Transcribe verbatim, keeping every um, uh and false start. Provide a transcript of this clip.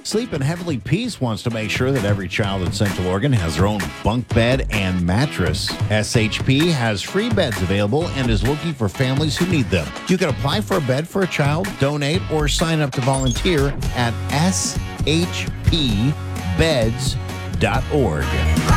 Sleep in Heavenly Peace wants to make sure that every child in Central Oregon has their own bunk bed and mattress. S H P has free beds available and is looking for families who need them. You can apply for a bed for a child, donate, or sign up to volunteer at s h p beds dot org.